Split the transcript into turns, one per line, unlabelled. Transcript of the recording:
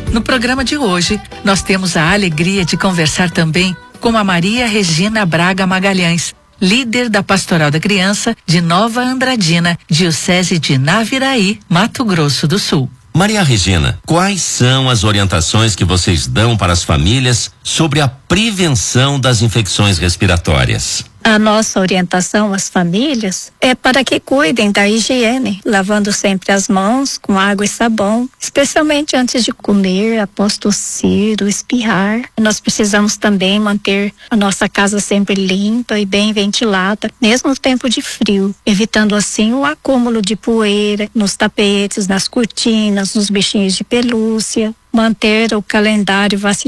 No programa de hoje, nós temos a alegria de conversar também com a Maria Regina Braga Magalhães, líder da Pastoral da Criança de Nova Andradina, Diocese de Naviraí, Mato Grosso do Sul.
Maria Regina, quais são as orientações que vocês dão para as famílias sobre a prevenção das infecções respiratórias?
A nossa orientação às famílias é para que cuidem da higiene, lavando sempre as mãos com água e sabão, especialmente antes de comer, após tossir ou espirrar. Nós precisamos também manter a nossa casa sempre limpa e bem ventilada, mesmo no tempo de frio, evitando assim o acúmulo de poeira nos tapetes, nas cortinas, nos bichinhos de pelúcia. Manter o calendário vacinal